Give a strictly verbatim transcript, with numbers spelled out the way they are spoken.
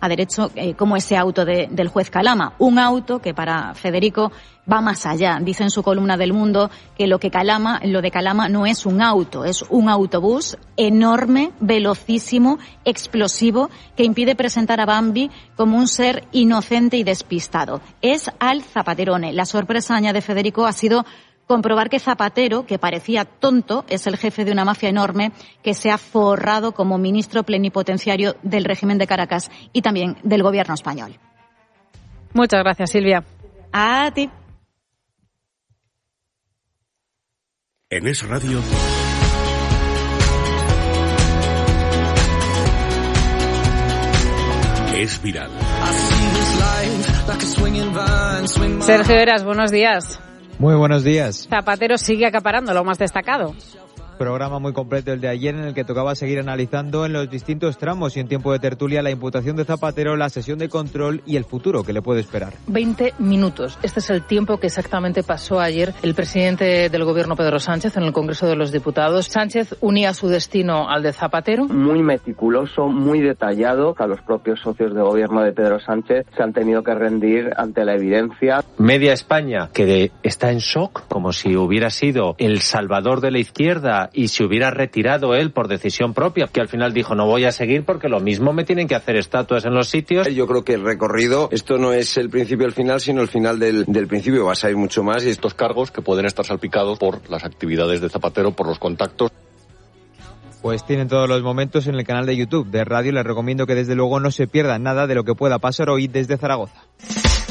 a derecho, eh, como ese auto de, del juez Calama. Un auto que para Federico va más allá. Dice en su columna del Mundo que lo que Calama, lo de Calama no es un auto, es un autobús enorme, velocísimo, explosivo, que impide presentar a Bambi como un ser inocente y despistado. Es Al Zapaterone. La sorpresa, añade Federico, ha sido comprobar que Zapatero, que parecía tonto, es el jefe de una mafia enorme que se ha forrado como ministro plenipotenciario del régimen de Caracas y también del gobierno español. Muchas gracias, Silvia. A ti. En Es Radio. Es viral. Sergio Heras, buenos días. Muy buenos días. Zapatero sigue acaparando lo más destacado. Programa muy completo el de ayer en el que tocaba seguir analizando en los distintos tramos y en tiempo de tertulia la imputación de Zapatero, la sesión de control y el futuro que le puede esperar. veinte minutos. Este es el tiempo que exactamente pasó ayer el presidente del gobierno, Pedro Sánchez, en el Congreso de los Diputados. Sánchez unía su destino al de Zapatero. Muy meticuloso, muy detallado. A los propios socios de gobierno de Pedro Sánchez se han tenido que rendir ante la evidencia. Media España que de, está en shock, como si hubiera sido el salvador de la izquierda y se hubiera retirado él por decisión propia, que al final dijo no voy a seguir porque lo mismo me tienen que hacer estatuas en los sitios. Yo creo que el recorrido, esto no es el principio del final, sino el final del, del principio, va a salir mucho más. Y estos cargos que pueden estar salpicados por las actividades de Zapatero, por los contactos. Pues tienen todos los momentos en el canal de YouTube de Radio. Les recomiendo que desde luego no se pierdan nada de lo que pueda pasar hoy desde Zaragoza.